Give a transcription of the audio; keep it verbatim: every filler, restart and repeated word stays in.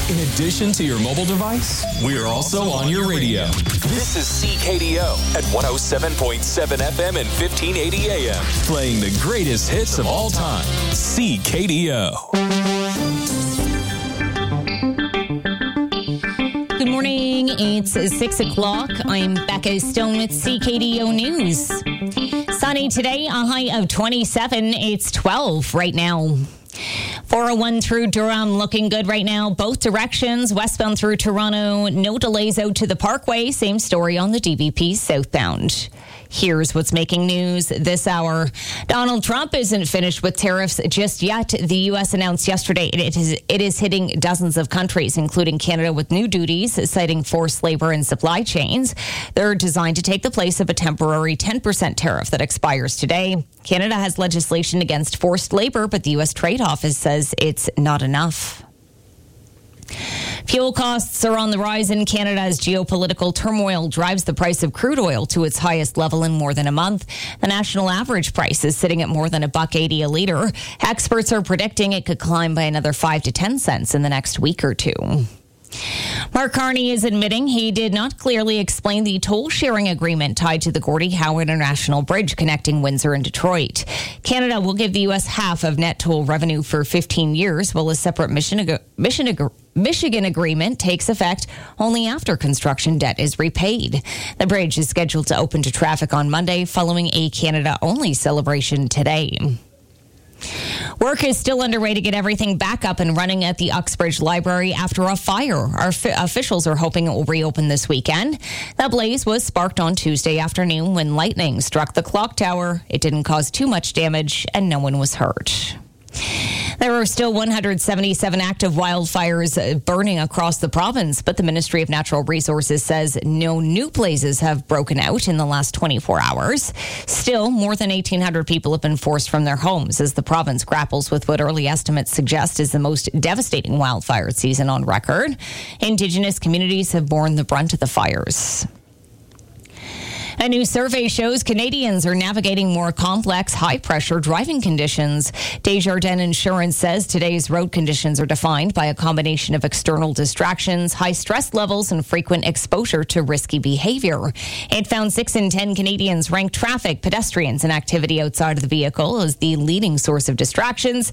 In addition to your mobile device, we're also on your radio. This is C K D O at one oh seven point seven F M and fifteen eighty A M. Playing the greatest hits of all time. C K D O. Good morning. It's six o'clock. I'm Becca Stone with C K D O News. Sunny today, a high of twenty-seven. It's twelve right now. four oh one through Durham looking good right now. Both directions, westbound through Toronto. No delays out to the Parkway. Same story on the D V P southbound. Here's what's making news this hour. Donald Trump isn't finished with tariffs just yet. The U S announced yesterday it is, it is hitting dozens of countries, including Canada, with new duties, citing forced labor and supply chains. They're designed to take the place of a temporary ten percent tariff that expires today. Canada has legislation against forced labor, but the U S Trade Office says it's not enough. Fuel costs are on the rise in Canada as geopolitical turmoil drives the price of crude oil to its highest level in more than a month. The national average price is sitting at more than a buck eighty a litre. Experts are predicting it could climb by another five to ten cents in the next week or two. Mark Carney is admitting he did not clearly explain the toll-sharing agreement tied to the Gordie Howe International Bridge connecting Windsor and Detroit. Canada will give the U S half of net toll revenue for fifteen years, while a separate Michigan, Michigan, Michigan agreement takes effect only after construction debt is repaid. The bridge is scheduled to open to traffic on Monday, following a Canada-only celebration today. Work is still underway to get everything back up and running at the Uxbridge Library after a fire. Our f- officials are hoping it will reopen this weekend. The blaze was sparked on Tuesday afternoon when lightning struck the clock tower. It didn't cause too much damage and no one was hurt. There are still one hundred seventy-seven active wildfires burning across the province, but the Ministry of Natural Resources says no new blazes have broken out in the last twenty-four hours. Still, more than eighteen hundred people have been forced from their homes as the province grapples with what early estimates suggest is the most devastating wildfire season on record. Indigenous communities have borne the brunt of the fires. A new survey shows Canadians are navigating more complex, high-pressure driving conditions. Desjardins Insurance says today's road conditions are defined by a combination of external distractions, high stress levels, and frequent exposure to risky behavior. It found six in ten Canadians rank traffic, pedestrians, and activity outside of the vehicle as the leading source of distractions.